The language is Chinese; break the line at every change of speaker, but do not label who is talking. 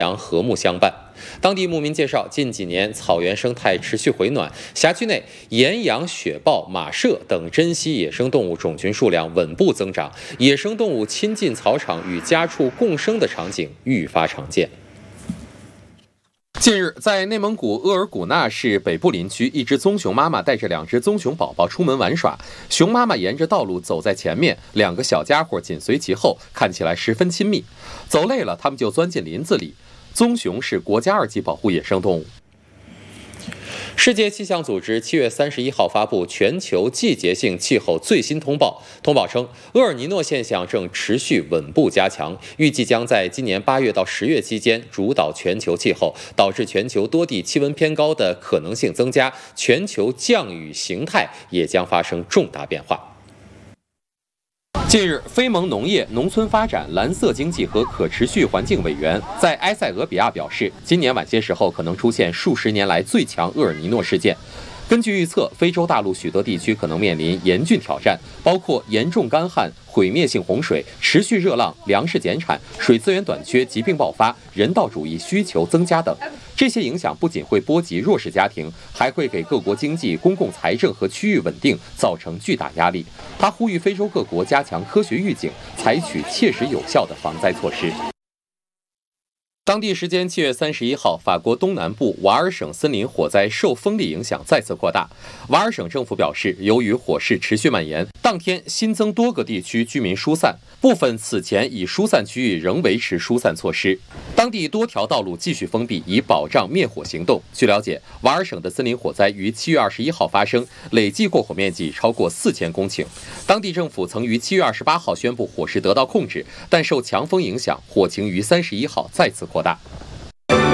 和睦相伴。当地牧民介绍，近几年草原生态持续回暖，辖区内岩羊、雪豹、马麝等珍稀野生动物种群数量稳步增长，野生动物亲近草场与家畜共生的场景愈发常见。近日，在内蒙古额尔古纳市北部林区，一只棕熊妈妈带着2只棕熊宝宝出门玩耍，熊妈妈沿着道路走在前面，2个小家伙紧随其后，看起来十分亲密。走累了，它们就钻进林子里。棕熊是国家2级保护野生动物。世界气象组织7月31号发布全球季节性气候最新通报，通报称，厄尔尼诺现象正持续稳步加强，预计将在今年8月到10月期间主导全球气候，导致全球多地气温偏高的可能性增加，全球降雨形态也将发生重大变化。近日，非盟农业、农村发展、蓝色经济和可持续环境委员在埃塞俄比亚表示，今年晚些时候可能出现数十年来最强厄尔尼诺事件。根据预测，非洲大陆许多地区可能面临严峻挑战，包括严重干旱、毁灭性洪水、持续热浪、粮食减产、水资源短缺、疾病爆发、人道主义需求增加等。这些影响不仅会波及弱势家庭，还会给各国经济、公共财政和区域稳定造成巨大压力。他呼吁非洲各国加强科学预警，采取切实有效的防灾措施。当地时间7月31号，法国东南部瓦尔省森林火灾受风力影响再次扩大。瓦尔省政府表示，由于火势持续蔓延，当天新增多个地区居民疏散，部分此前已疏散区域仍维持疏散措施。当地多条道路继续封闭，以保障灭火行动。据了解，瓦尔省的森林火灾于7月21号发生，累计过火面积超过4000公顷。当地政府曾于7月28号宣布火势得到控制，但受强风影响，火情于31号再次扩大。